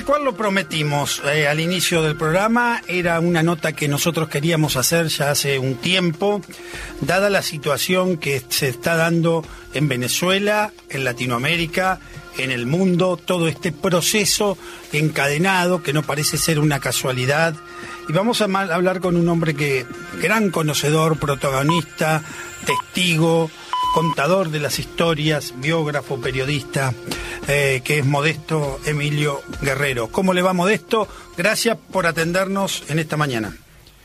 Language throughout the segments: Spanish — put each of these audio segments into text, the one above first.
Tal cual lo prometimos al inicio del programa, era una nota que nosotros queríamos hacer ya hace un tiempo, dada la situación que se está dando en Venezuela, en Latinoamérica, en el mundo, todo este proceso encadenado que no parece ser una casualidad. Y vamos a hablar con un hombre que, gran conocedor, protagonista, testigo, contador de las historias, biógrafo, periodista, que es Modesto Emilio Guerrero. ¿Cómo le va, Modesto? Gracias por atendernos en esta mañana.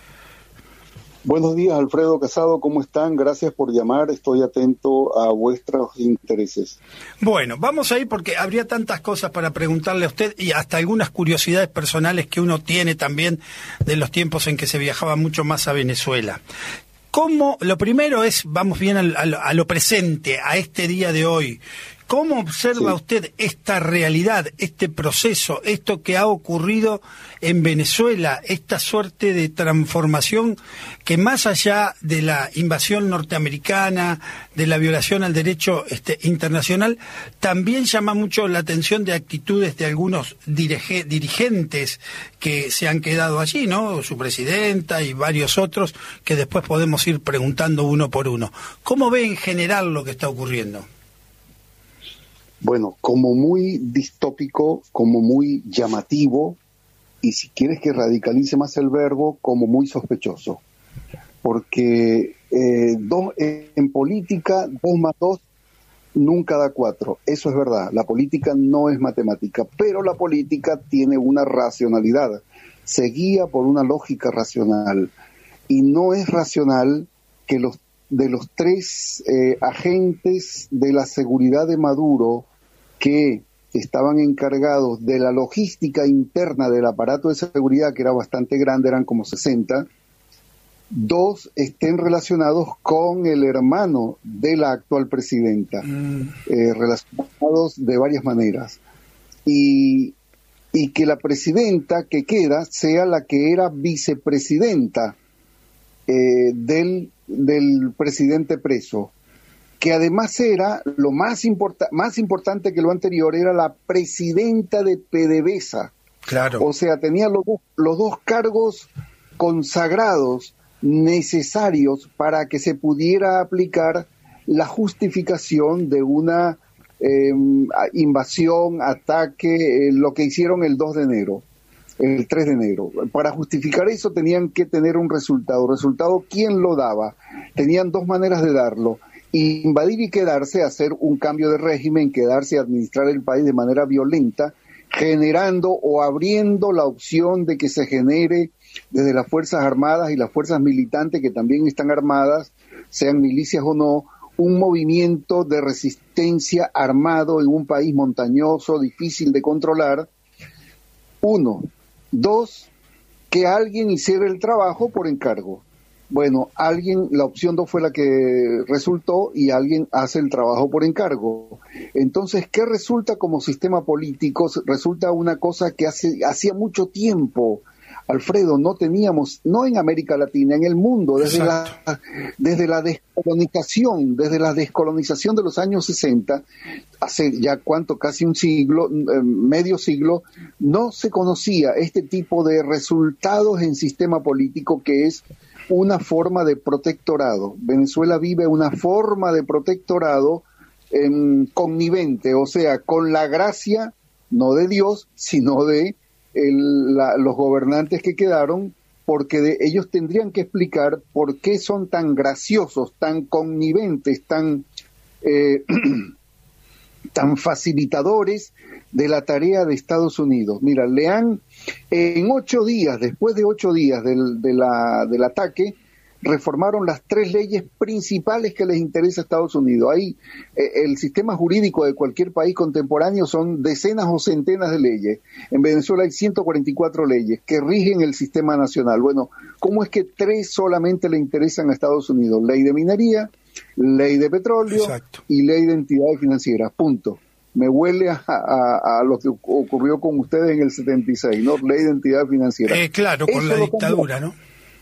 Buenos días, Alfredo Casado, ¿cómo están? Gracias por llamar, estoy atento a vuestros intereses. Bueno, vamos a ir porque habría tantas cosas para preguntarle a usted y hasta algunas curiosidades personales que uno tiene también de los tiempos en que se viajaba mucho más a Venezuela. ¿Cómo? Lo primero es, vamos bien a lo presente, a este día de hoy. ¿Cómo observa usted esta realidad, este proceso, esto que ha ocurrido en Venezuela, esta suerte de transformación que más allá de la invasión norteamericana, de la violación al derecho internacional, también llama mucho la atención de actitudes de algunos dirigentes que se han quedado allí, ¿no? Su presidenta y varios otros que después podemos ir preguntando uno por uno. ¿Cómo ve en general lo que está ocurriendo? Bueno, como muy distópico, como muy llamativo, y si quieres que radicalice más el verbo, como muy sospechoso. Porque en política, 2 más 2 nunca da 4. Eso es verdad, la política no es matemática, pero la política tiene una racionalidad, se guía por una lógica racional, y no es racional que de los 3 agentes de la seguridad de Maduro que estaban encargados de la logística interna del aparato de seguridad, que era bastante grande, eran como 60, 2 estén relacionados con el hermano de la actual presidenta, relacionados de varias maneras. Y que la presidenta que queda sea la que era vicepresidenta del presidente preso, que además era lo más importante que lo anterior, era la presidenta de PDVSA. Claro. O sea, tenía los dos cargos consagrados necesarios para que se pudiera aplicar la justificación de una invasión, ataque, lo que hicieron el 2 de enero. El 3 de enero. Para justificar eso tenían que tener un resultado. ¿Resultado quién lo daba? Tenían 2 maneras de darlo: invadir y quedarse, hacer un cambio de régimen, quedarse y administrar el país de manera violenta, generando o abriendo la opción de que se genere desde las Fuerzas Armadas y las fuerzas militantes que también están armadas, sean milicias o no, un movimiento de resistencia armado en un país montañoso, difícil de controlar. 1. 2, que alguien hiciera el trabajo por encargo. Bueno, la opción 2 fue la que resultó, y alguien hace el trabajo por encargo. Entonces, ¿qué resulta como sistema político? Resulta una cosa que hacía mucho tiempo, Alfredo, no teníamos, no en América Latina, en el mundo, desde la descolonización de los años 60, hace ya casi un siglo, medio siglo, no se conocía este tipo de resultados en sistema político, que es una forma de protectorado. Venezuela vive una forma de protectorado connivente, o sea, con la gracia, no de Dios, sino de los gobernantes que quedaron, porque ellos tendrían que explicar por qué son tan graciosos, tan conniventes, tan facilitadores de la tarea de Estados Unidos. Mira, en 8 días, después de 8 días del ataque, reformaron las 3 leyes principales que les interesa a Estados Unidos. Ahí el sistema jurídico de cualquier país contemporáneo son decenas o centenas de leyes. En Venezuela hay 144 leyes que rigen el sistema nacional. Bueno, ¿cómo es que 3 solamente le interesan a Estados Unidos? Ley de minería, ley de petróleo. Exacto. Y ley de entidades financieras, punto. Me huele a lo que ocurrió con ustedes en el 76, ¿no? Ley de entidades financieras. Claro, con la dictadura, ¿no?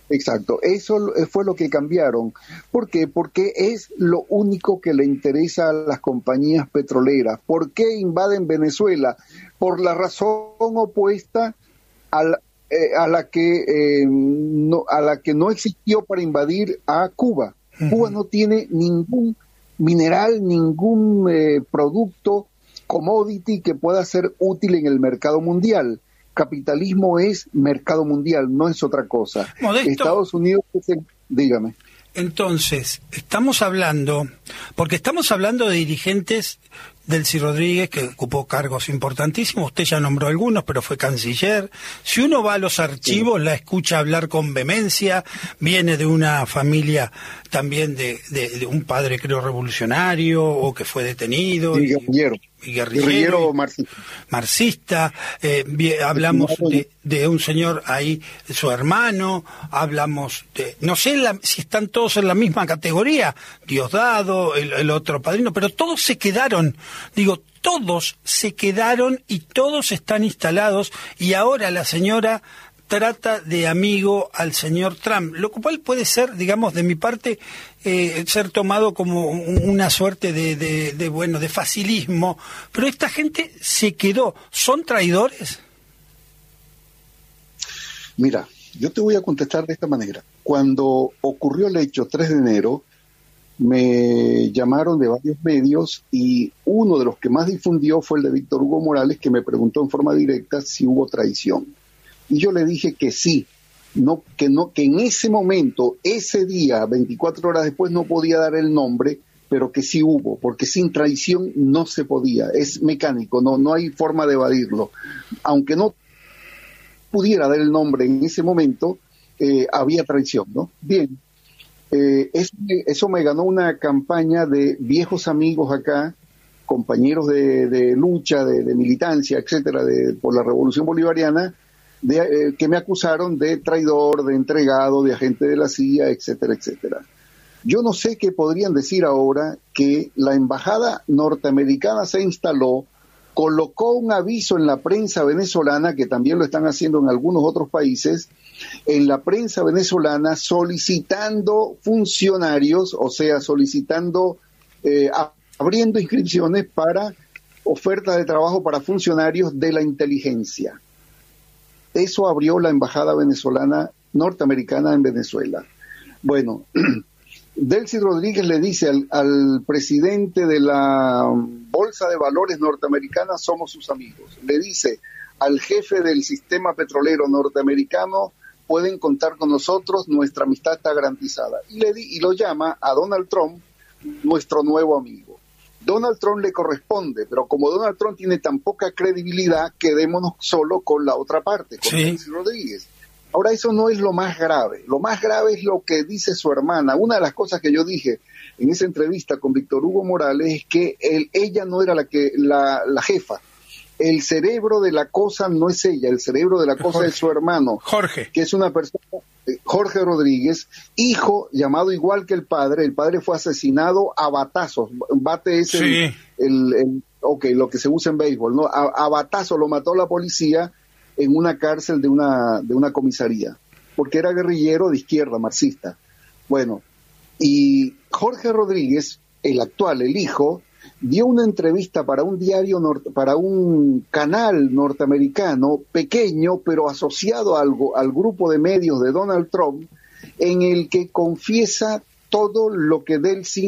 Exacto, eso fue lo que cambiaron. ¿Por qué? Porque es lo único que le interesa a las compañías petroleras. ¿Por qué invaden Venezuela? Por la razón opuesta a la que no existió para invadir a Cuba. Cuba no tiene ningún mineral, ningún producto, commodity que pueda ser útil en el mercado mundial. Capitalismo es mercado mundial, no es otra cosa. Modesto, Estados Unidos dígame. Entonces, estamos hablando de dirigentes. Delcy Rodríguez, que ocupó cargos importantísimos, usted ya nombró algunos, pero fue canciller. Si uno va a los archivos, la escucha hablar con vehemencia, viene de una familia también de un padre, creo, revolucionario, o que fue detenido. Y guerrillero marxista. Hablamos de un señor ahí, su hermano, hablamos de, no sé si están todos en la misma categoría, Diosdado, el otro padrino, pero todos se quedaron. Digo, todos se quedaron y todos están instalados, y ahora la señora trata de amigo al señor Trump, lo cual puede ser, digamos, de mi parte, ser tomado como una suerte de facilismo, pero esta gente se quedó. ¿Son traidores? Mira, yo te voy a contestar de esta manera. Cuando ocurrió el hecho 3 de enero, me llamaron de varios medios y uno de los que más difundió fue el de Víctor Hugo Morales, que me preguntó en forma directa si hubo traición. Y yo le dije que sí, que en ese momento, ese día, 24 horas después, no podía dar el nombre, pero que sí hubo, porque sin traición no se podía, es mecánico, no hay forma de evadirlo. Aunque no pudiera dar el nombre en ese momento, había traición, ¿no? Bien. Eso me ganó una campaña de viejos amigos acá, compañeros de lucha, de militancia, etcétera, por la Revolución Bolivariana, que me acusaron de traidor, de entregado, de agente de la CIA, etcétera, etcétera. Yo no sé qué podrían decir ahora que la embajada norteamericana se instaló, colocó un aviso en la prensa venezolana, que también lo están haciendo en algunos otros países, en la prensa venezolana solicitando funcionarios, o sea, abriendo inscripciones para ofertas de trabajo para funcionarios de la inteligencia. Eso abrió la embajada venezolana norteamericana en Venezuela. Bueno, Delcy Rodríguez le dice al presidente de la Bolsa de Valores norteamericana, somos sus amigos. Le dice al jefe del sistema petrolero norteamericano, pueden contar con nosotros, nuestra amistad está garantizada. Y lo llama a Donald Trump, nuestro nuevo amigo. Donald Trump le corresponde, pero como Donald Trump tiene tan poca credibilidad, quedémonos solo con la otra parte, con Delcy Rodríguez. Ahora, eso no es lo más grave. Lo más grave es lo que dice su hermana. Una de las cosas que yo dije en esa entrevista con Víctor Hugo Morales es que ella no era la jefa. El cerebro de la cosa no es ella, el cerebro de la cosa es su hermano. Jorge. Que es una persona, Jorge Rodríguez, hijo llamado igual que el padre. El padre fue asesinado a batazos. Bate es lo que se usa en béisbol, ¿no? A batazos lo mató la policía en una cárcel de una comisaría, porque era guerrillero de izquierda, marxista. Bueno, y Jorge Rodríguez, el actual, el hijo, dio una entrevista para un diario, para un canal norteamericano, pequeño, pero asociado al grupo de medios de Donald Trump, en el que confiesa todo lo que Delcy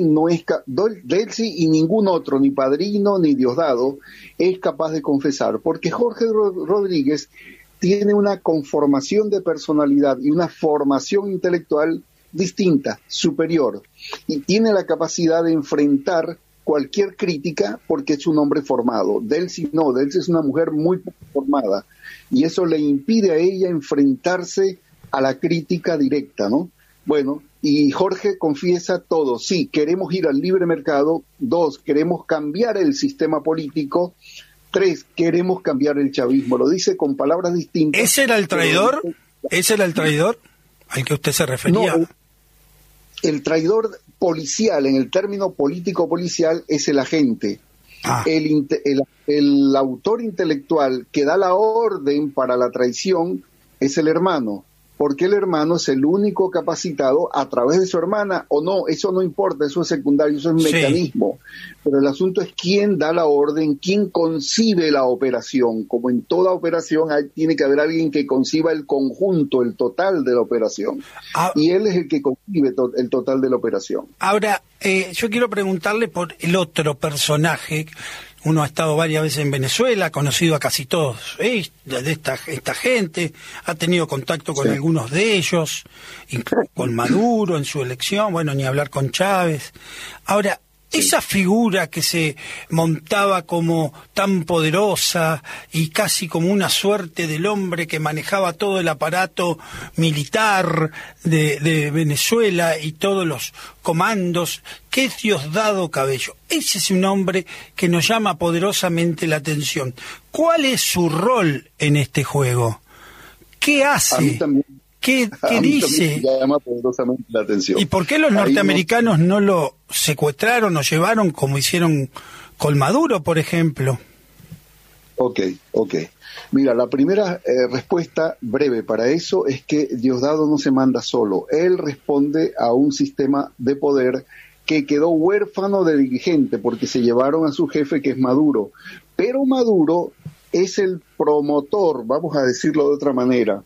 y ningún otro, ni Padrino ni Diosdado, es capaz de confesar, porque Jorge Rodríguez tiene una conformación de personalidad y una formación intelectual distinta, superior, y tiene la capacidad de enfrentar cualquier crítica porque es un hombre formado. Delcy no, Delcy es una mujer muy poco formada, y eso le impide a ella enfrentarse a la crítica directa, ¿no? Bueno, y Jorge confiesa todo. Sí, queremos ir al libre mercado. 2, queremos cambiar el sistema político. 3, queremos cambiar el chavismo. Lo dice con palabras distintas. ¿Ese era el traidor? ¿Ese era el traidor al que usted se refería? No, el traidor policial, en el término político-policial, es el agente. El autor intelectual que da la orden para la traición es el hermano. porque el hermano es el único capacitado a través de su hermana, o no, eso no importa, eso es secundario, eso es un mecanismo. Pero el asunto es quién da la orden, quién concibe la operación. Como en toda operación tiene que haber alguien que conciba el conjunto, el total de la operación. Y él es el que concibe el total de la operación. Ahora, yo quiero preguntarle por el otro personaje. Uno ha estado varias veces en Venezuela, ha conocido a casi todos de esta gente, ha tenido contacto con algunos de ellos, incluso con Maduro en su elección, bueno, ni hablar con Chávez. Ahora, esa figura que se montaba como tan poderosa y casi como una suerte del hombre que manejaba todo el aparato militar de Venezuela y todos los comandos, que es Diosdado Cabello. Ese es un hombre que nos llama poderosamente la atención. ¿Cuál es su rol en este juego? ¿Qué hace? A mí también. ¿Qué dice? Me llama poderosamente la atención. ¿Y por qué los norteamericanos no lo secuestraron o llevaron como hicieron con Maduro, por ejemplo? Ok. Mira, la primera respuesta breve para eso es que Diosdado no se manda solo. Él responde a un sistema de poder que quedó huérfano de dirigente porque se llevaron a su jefe, que es Maduro. Pero Maduro es el promotor, vamos a decirlo de otra manera,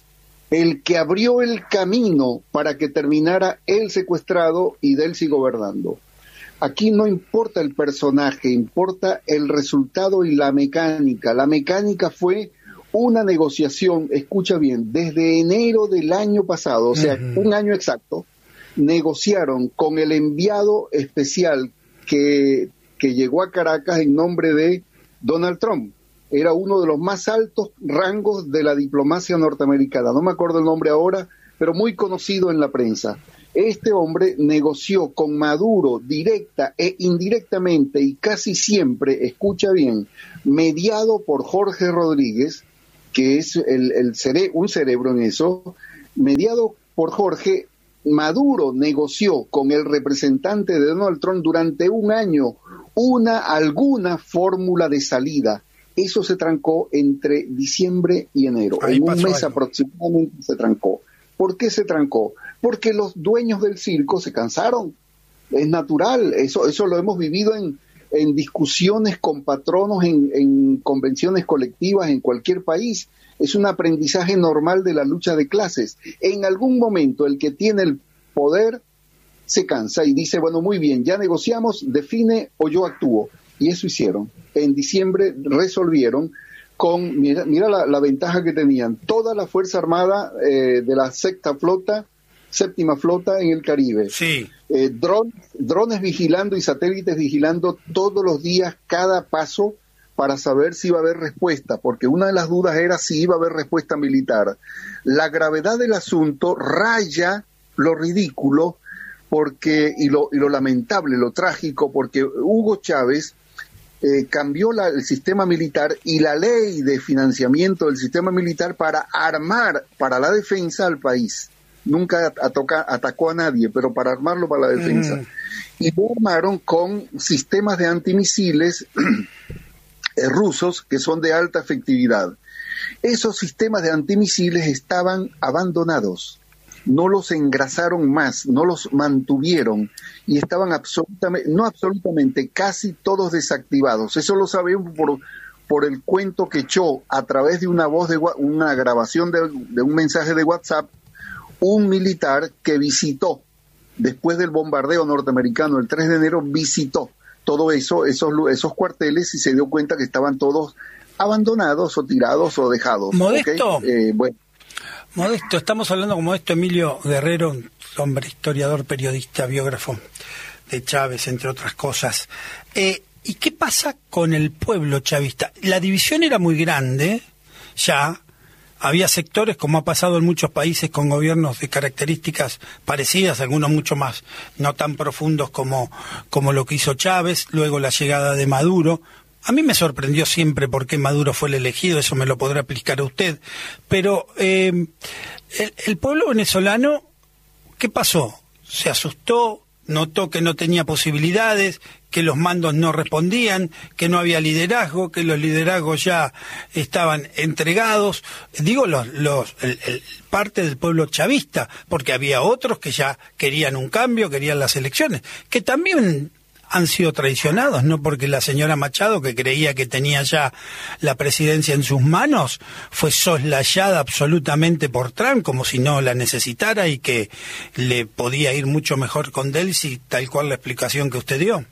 el que abrió el camino para que terminara él secuestrado y Delcy gobernando. Aquí no importa el personaje, importa el resultado y la mecánica. La mecánica fue una negociación, escucha bien, desde enero del año pasado, o sea, un año exacto, negociaron con el enviado especial que llegó a Caracas en nombre de Donald Trump. Era uno de los más altos rangos de la diplomacia norteamericana. No me acuerdo el nombre ahora, pero muy conocido en la prensa. Este hombre negoció con Maduro directa e indirectamente y casi siempre, escucha bien, mediado por Jorge Rodríguez, que es un cerebro en eso, mediado por Jorge. Maduro negoció con el representante de Donald Trump durante un año alguna fórmula de salida. Eso se trancó entre diciembre y enero. En un mes aproximadamente se trancó. ¿Por qué se trancó? Porque los dueños del circo se cansaron. Es natural, eso lo hemos vivido en discusiones con patronos, en convenciones colectivas en cualquier país. Es un aprendizaje normal de la lucha de clases. En algún momento el que tiene el poder se cansa y dice, bueno, muy bien, ya negociamos, define o yo actúo. Y eso hicieron. En diciembre resolvieron con, mira la ventaja que tenían, toda la Fuerza Armada de la séptima flota en el Caribe. Sí. Drones vigilando y satélites vigilando todos los días cada paso para saber si iba a haber respuesta, porque una de las dudas era si iba a haber respuesta militar. La gravedad del asunto raya lo ridículo y lo lamentable, lo trágico, porque Hugo Chávez cambió el sistema militar y la ley de financiamiento del sistema militar para armar para la defensa al país. Nunca atacó a nadie, pero para armarlo para la defensa. Y lo armaron con sistemas de antimisiles rusos que son de alta efectividad. Esos sistemas de antimisiles estaban abandonados. No los engrasaron más, no los mantuvieron y estaban casi todos desactivados. Eso lo sabemos por el cuento que echó a través de una grabación de un mensaje de WhatsApp, un militar que visitó, después del bombardeo norteamericano el 3 de enero, visitó todo esos cuarteles y se dio cuenta que estaban todos abandonados o tirados o dejados. Modesto. ¿Okay? Modesto, estamos hablando con Modesto Emilio Guerrero, un hombre historiador, periodista, biógrafo de Chávez, entre otras cosas. ¿Y qué pasa con el pueblo chavista? La división era muy grande, ya había sectores, como ha pasado en muchos países con gobiernos de características parecidas, algunos mucho más, no tan profundos como lo que hizo Chávez, luego la llegada de Maduro. A mí me sorprendió siempre por qué Maduro fue el elegido, eso me lo podrá explicar usted. Pero el pueblo venezolano, ¿qué pasó? ¿Se asustó? notó que no tenía posibilidades, que los mandos no respondían, que no había liderazgo, que los liderazgos ya estaban entregados, digo parte del pueblo chavista, porque había otros que ya querían un cambio, querían las elecciones, que también han sido traicionados, no porque la señora Machado, que creía que tenía ya la presidencia en sus manos, fue soslayada absolutamente por Trump, como si no la necesitara y que le podía ir mucho mejor con Delcy, tal cual la explicación que usted dio.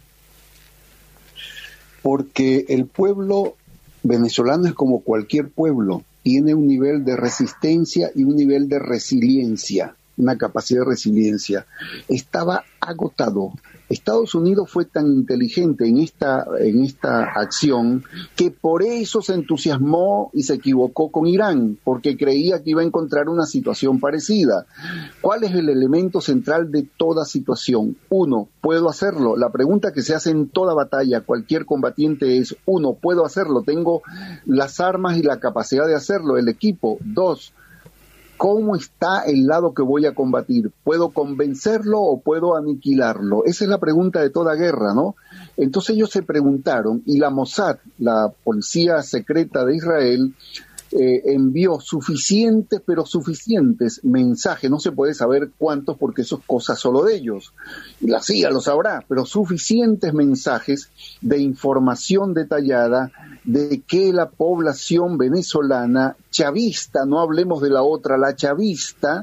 Porque el pueblo venezolano es como cualquier pueblo, tiene un nivel de resistencia y un nivel de resiliencia, una capacidad de resiliencia. Estaba agotado. Estados Unidos fue tan inteligente en esta acción que por eso se entusiasmó y se equivocó con Irán, porque creía que iba a encontrar una situación parecida. ¿Cuál es el elemento central de toda situación? Uno, ¿puedo hacerlo? La pregunta que se hace en toda batalla, cualquier combatiente es, uno, ¿puedo hacerlo? ¿Tengo las armas y la capacidad de hacerlo? El equipo. Dos, ¿cómo está el lado que voy a combatir? ¿Puedo convencerlo o puedo aniquilarlo? Esa es la pregunta de toda guerra, ¿no? Entonces ellos se preguntaron, y la Mossad, la policía secreta de Israel, envió suficientes mensajes, no se puede saber cuántos porque eso es cosa solo de ellos, y la CIA lo sabrá, pero suficientes mensajes de información detallada de que la población venezolana chavista, no hablemos de la otra, la chavista,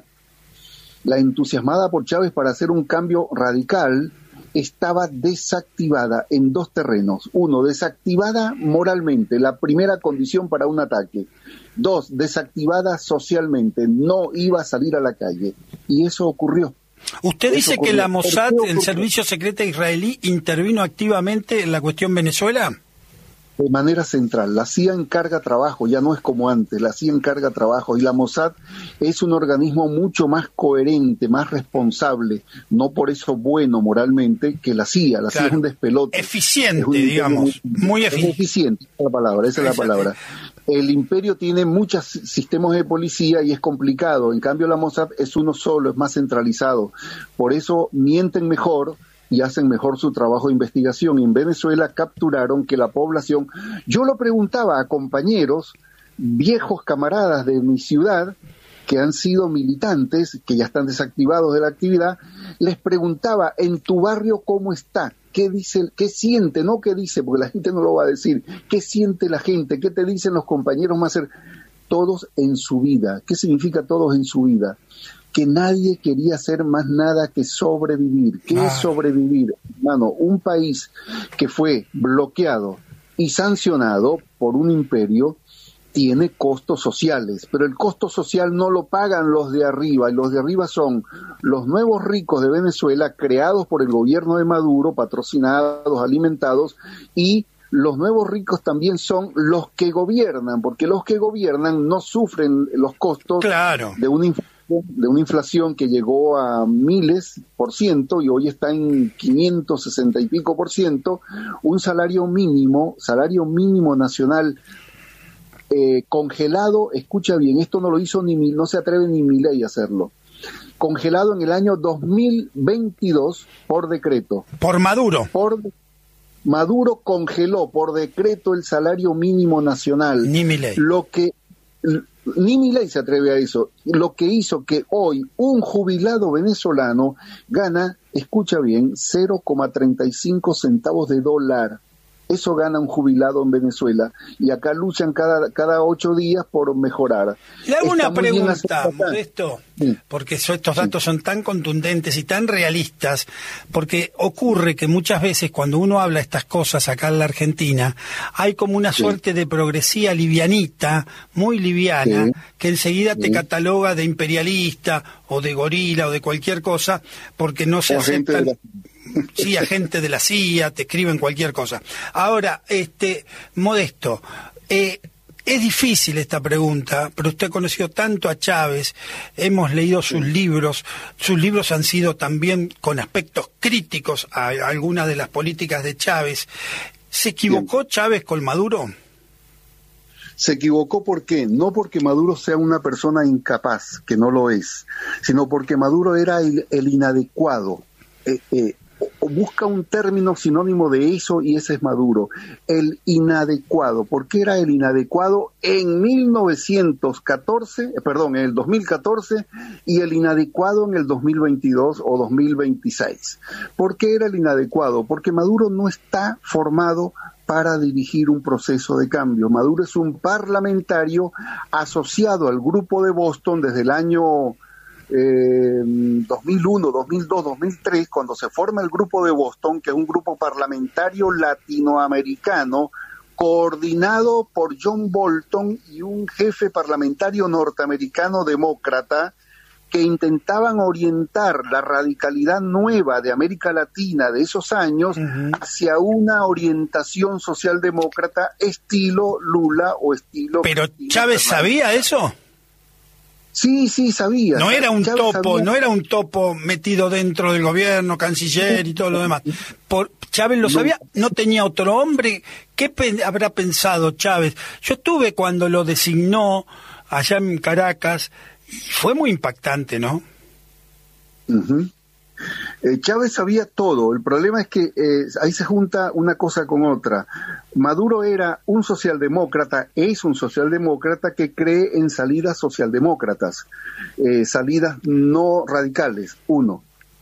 la entusiasmada por Chávez para hacer un cambio radical, estaba desactivada en dos terrenos. Uno, desactivada moralmente, la primera condición para un ataque. Dos, desactivada socialmente, no iba a salir a la calle. Y eso ocurrió. ¿Usted dice que la Mossad, el servicio secreto israelí, intervino activamente en la cuestión Venezuela? De manera central. La CIA encarga trabajo, ya no es como antes, la CIA encarga trabajo, y la Mossad es un organismo mucho más coherente, más responsable, no por eso bueno moralmente, que la CIA. La CIA es un despelote. Eficiente, digamos, muy eficiente. Es eficiente, esa es la palabra. El imperio tiene muchos sistemas de policía y es complicado, en cambio la Mossad es uno solo, es más centralizado. Por eso mienten mejor y hacen mejor su trabajo de investigación. Y en Venezuela capturaron que la población, yo lo preguntaba a compañeros, viejos camaradas de mi ciudad, que han sido militantes, que ya están desactivados de la actividad, les preguntaba, en tu barrio ¿cómo está? ¿Qué dice, qué siente? No qué dice, porque la gente no lo va a decir. ¿Qué siente la gente? ¿Qué te dicen los compañeros más cercanos? Todos en su vida. ¿Qué significa todos en su vida? Que nadie quería hacer más nada que sobrevivir. ¿Qué es sobrevivir? Hermano, un país que fue bloqueado y sancionado por un imperio tiene costos sociales, pero el costo social no lo pagan los de arriba, y los de arriba son los nuevos ricos de Venezuela creados por el gobierno de Maduro, patrocinados, alimentados, y los nuevos ricos también son los que gobiernan, porque los que gobiernan no sufren los costos de una inflación que llegó a miles por ciento y hoy está en 560 y pico por ciento, un salario mínimo nacional congelado, escucha bien, esto no lo hizo no se atreve ni Milei a hacerlo, congelado en el año 2022 por decreto. Por Maduro. Maduro congeló por decreto el salario mínimo nacional. Ni Milei. Ni Milei se atreve a eso. Lo que hizo que hoy un jubilado venezolano gana, escucha bien, 0,35 centavos de dólar. Eso gana un jubilado en Venezuela, y acá luchan cada 8 días por mejorar. Le hago una pregunta, Modesto, porque estos datos son tan contundentes y tan realistas, porque ocurre que muchas veces cuando uno habla estas cosas acá en la Argentina, hay como una suerte de progresía livianita, muy liviana, que enseguida te cataloga de imperialista, o de gorila, o de cualquier cosa, porque no se aceptan... Sí, agente de la CIA, te escriben cualquier cosa. Ahora, Modesto, es difícil esta pregunta, pero usted ha conocido tanto a Chávez, hemos leído sus libros han sido también con aspectos críticos a algunas de las políticas de Chávez. ¿Se equivocó Chávez con Maduro? Se equivocó, ¿por qué? No porque Maduro sea una persona incapaz, que no lo es, sino porque Maduro era el inadecuado. busca un término sinónimo de eso y ese es Maduro, el inadecuado. ¿Por qué era el inadecuado en 2014 y el inadecuado en el 2022 o 2026? ¿Por qué era el inadecuado? Porque Maduro no está formado para dirigir un proceso de cambio. Maduro es un parlamentario asociado al Grupo de Boston desde el año 2001, 2002, 2003, cuando se forma el Grupo de Boston, que es un grupo parlamentario latinoamericano coordinado por John Bolton y un jefe parlamentario norteamericano demócrata que intentaban orientar la radicalidad nueva de América Latina de esos años hacia una orientación socialdemócrata estilo Lula o estilo... ¿Pero Chávez sabía eso? Sí, sabía. No era un Chávez topo, sabía. no era un topo metido dentro del gobierno, canciller y todo lo demás. Chávez lo sabía, no tenía otro hombre. ¿Qué habrá pensado Chávez? Yo estuve cuando lo designó allá en Caracas y fue muy impactante, ¿no? Uh-huh. Chávez sabía todo. El problema es que ahí se junta una cosa con otra. Maduro era un socialdemócrata, es un socialdemócrata que cree en salidas socialdemócratas, salidas no radicales, uno.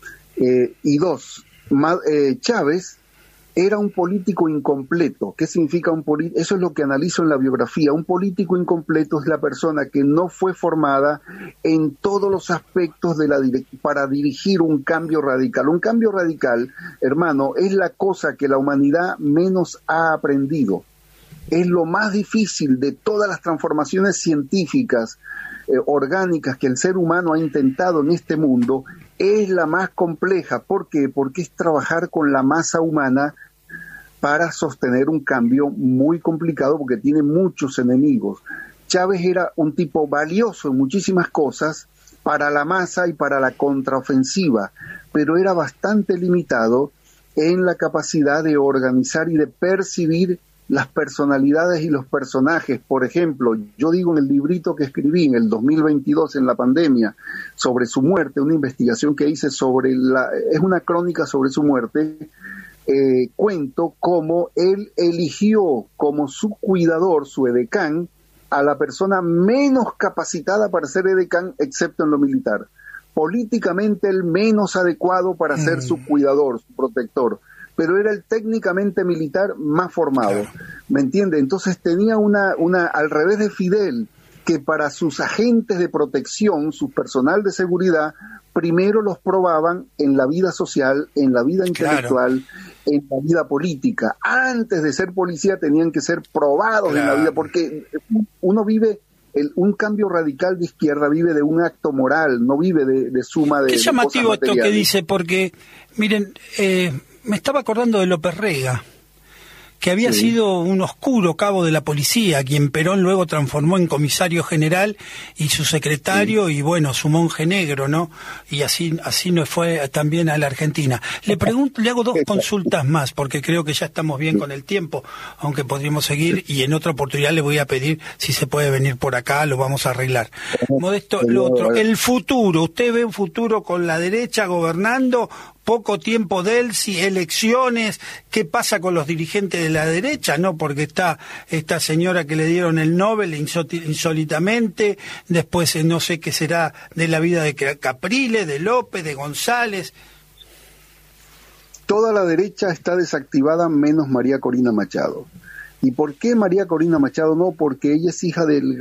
Y dos, Chávez era un político incompleto. ¿Qué significa un político? Eso es lo que analizo en la biografía. Un político incompleto es la persona que no fue formada en todos los aspectos para dirigir un cambio radical. Un cambio radical, hermano, es la cosa que la humanidad menos ha aprendido. Es lo más difícil de todas las transformaciones científicas, orgánicas que el ser humano ha intentado en este mundo. Es la más compleja. ¿Por qué? Porque es trabajar con la masa humana para sostener un cambio muy complicado porque tiene muchos enemigos. Chávez era un tipo valioso en muchísimas cosas para la masa y para la contraofensiva, pero era bastante limitado en la capacidad de organizar y de percibir las personalidades y los personajes. Por ejemplo, yo digo en el librito que escribí en el 2022 en la pandemia sobre su muerte, una investigación que hice es una crónica sobre su muerte, cuento cómo él eligió como su cuidador, su edecán, a la persona menos capacitada para ser edecán, excepto en lo militar. Políticamente el menos adecuado para ser su cuidador, su protector, pero era el técnicamente militar más formado, ¿me entiende? Entonces tenía una al revés de Fidel, que para sus agentes de protección, su personal de seguridad, primero los probaban en la vida social, en la vida intelectual, en la vida política. Antes de ser policía tenían que ser probados en la vida, porque uno vive... un cambio radical de izquierda vive de un acto moral, no vive de suma de... Qué llamativo cosas esto que dice, porque, miren, me estaba acordando de López Rega, que había sido un oscuro cabo de la policía, quien Perón luego transformó en comisario general y su secretario y bueno, su monje negro, ¿no? Y así nos fue también a la Argentina. Le hago dos consultas más, porque creo que ya estamos bien con el tiempo, aunque podríamos seguir, y en otra oportunidad le voy a pedir si se puede venir por acá, lo vamos a arreglar. Modesto, lo otro, el futuro, ¿usted ve un futuro con la derecha gobernando? Poco tiempo de él, si elecciones, ¿qué pasa con los dirigentes de la derecha? No, porque está esta señora que le dieron el Nobel insólitamente, después no sé qué será de la vida de Capriles, de López, de González. Toda la derecha está desactivada menos María Corina Machado. ¿Y por qué María Corina Machado no? Porque ella es hija del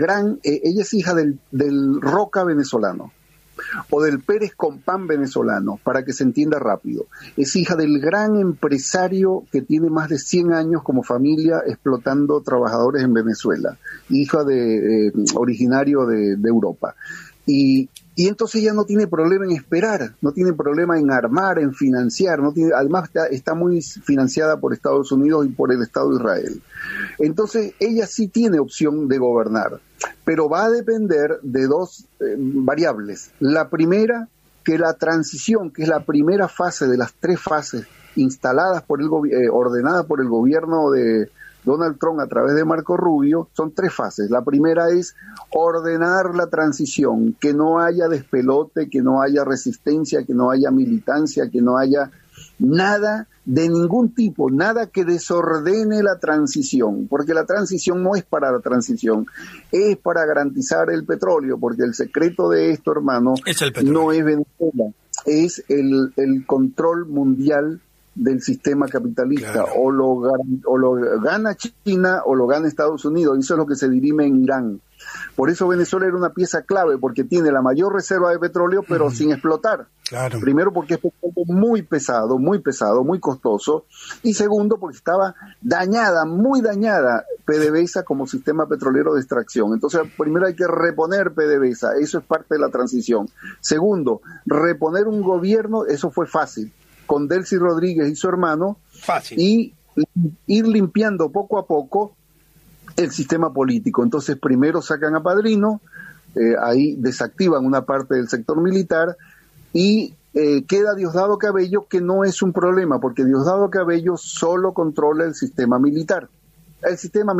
Roca venezolano, o del Pérez Compán venezolano, para que se entienda rápido. Es hija del gran empresario que tiene más de 100 años como familia explotando trabajadores en Venezuela, hija originario de Europa. Y entonces ella no tiene problema en esperar, no tiene problema en armar, en financiar, además está muy financiada por Estados Unidos y por el Estado de Israel. Entonces ella sí tiene opción de gobernar, pero va a depender de dos variables. La primera, que la transición, que es la primera fase de las tres fases instaladas ordenadas por el gobierno de Donald Trump a través de Marco Rubio, son tres fases. La primera es ordenar la transición, que no haya despelote, que no haya resistencia, que no haya militancia, que no haya nada de ningún tipo, nada que desordene la transición, porque la transición no es para la transición, es para garantizar el petróleo, porque el secreto de esto, hermano, no es Venezuela, es el control mundial del sistema capitalista. Claro. O lo gana China o lo gana Estados Unidos, y eso es lo que se dirime en Irán. Por eso Venezuela era una pieza clave, porque tiene la mayor reserva de petróleo, pero sin explotar. Claro. Primero, porque es muy pesado, muy costoso. Y segundo, porque estaba muy dañada PDVSA como sistema petrolero de extracción. Entonces, primero hay que reponer PDVSA, eso es parte de la transición. Segundo, reponer un gobierno, eso fue fácil, con Delcy Rodríguez y su hermano, fácil. Y ir limpiando poco a poco el sistema político. Entonces primero sacan a Padrino, ahí desactivan una parte del sector militar y queda Diosdado Cabello, que no es un problema, porque Diosdado Cabello solo controla el sistema militar. El sistema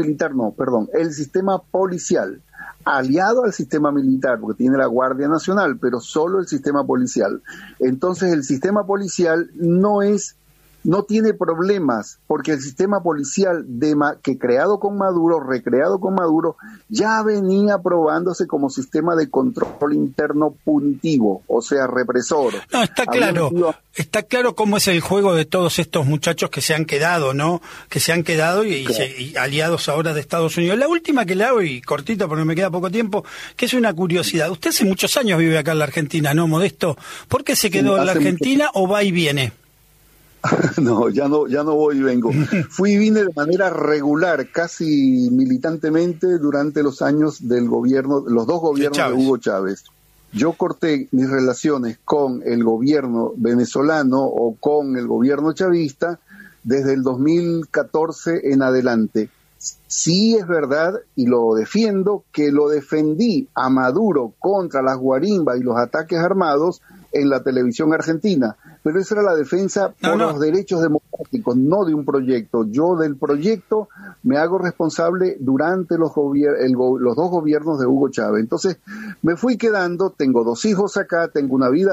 policial, aliado al sistema militar, porque tiene la Guardia Nacional, pero solo el sistema policial. Entonces el sistema policial no tiene problemas, porque el sistema policial que creado con Maduro, recreado con Maduro, ya venía probándose como sistema de control interno punitivo, o sea, represor. No, está claro cómo es el juego de todos estos muchachos que se han quedado, ¿no? Que se han quedado y aliados ahora de Estados Unidos. La última que le hago, y cortita porque me queda poco tiempo, que es una curiosidad. Usted hace muchos años vive acá en la Argentina, ¿no, Modesto? ¿Por qué se quedó en la Argentina o va y viene? No, ya no voy y vengo. Fui y vine de manera regular, casi militantemente, durante los años del gobierno, los dos gobiernos de Hugo Chávez. Yo corté mis relaciones con el gobierno venezolano o con el gobierno chavista desde el 2014 en adelante. Sí es verdad, y lo defiendo, que lo defendí a Maduro contra las guarimbas y los ataques armados en la televisión argentina, pero esa era la defensa por los derechos democráticos, no de un proyecto. Yo del proyecto me hago responsable durante los dos gobiernos de Hugo Chávez. Entonces me fui quedando, tengo 2 hijos acá, tengo una vida